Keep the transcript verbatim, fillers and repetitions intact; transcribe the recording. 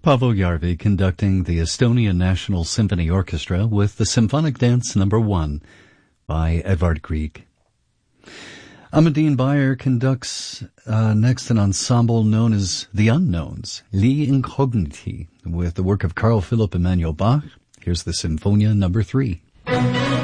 Paavo Järvi conducting the Estonian National Symphony Orchestra with the Symphonic Dance Number One by Edvard Grieg. Amadine Bayer conducts uh, next an ensemble known as The Unknowns, Li Incogniti, with the work of Carl Philipp Emanuel Bach. Here's the Symphonia Number Three.